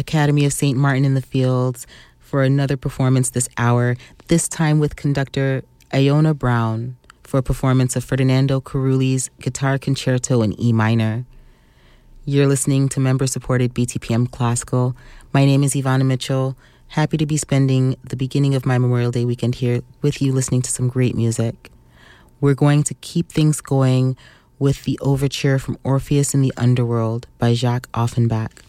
Academy of St. Martin in the Fields for another performance this hour, this time with conductor Iona Brown for a performance of Ferdinando Carulli's Guitar Concerto in E minor. You're listening to member-supported BTPM Classical. My name is Ivana Mitchell. Happy to be spending the beginning of my Memorial Day weekend here with you listening to some great music. We're going to keep things going with the overture from Orpheus in the Underworld by Jacques Offenbach.